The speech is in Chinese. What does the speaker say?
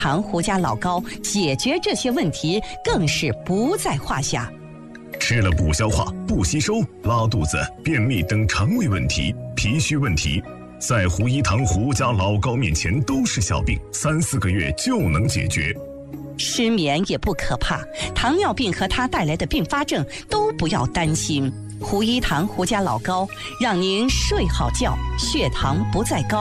堂胡家老膏解决这些问题更是不在话下。 吃了不消化、不吸收、拉肚子、便秘等肠胃问题、脾虚问题，在胡一堂胡家老膏面前都是小病，3-4个月就能解决。 失眠也不可怕，糖尿病和它带来的并发症都不要担心。胡一堂胡家老膏让您睡好觉，血糖不再高。